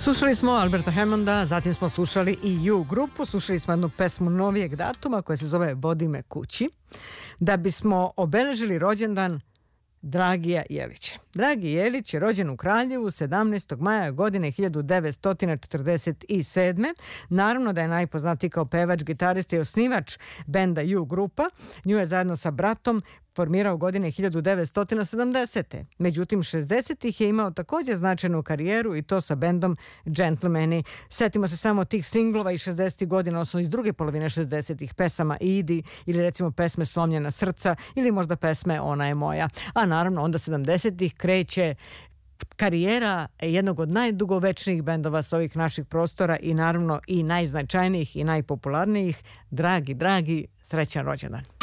Slušali smo Alberta Hammonda, zatim smo slušali i U grupu, slušali smo jednu pesmu novijeg datuma koja se zove Vodi me kući, da bismo obeležili rođendan Dragija Jelića. Dragi Jelić je rođen u Kraljevu 17. maja godine 1947. Naravno da je najpoznatiji kao pevač, gitarista i osnivač benda U grupa. Nju je zajedno sa bratom formirao godine 1970. Međutim, 60-ih je imao također značajnu karijeru i to sa bendom Gentlemani. Setimo se samo tih singlova iz 60-ih godina, odnosno iz druge polovine 60-ih, pesama Idi ili recimo pesme Slomljena srca ili možda pesme Ona je moja. A naravno onda 70-ih kreće karijera jednog od najdugovečnijih bendova s ovih naših prostora i naravno i najznačajnijih i najpopularnijih. Dragi, srećan rođendan.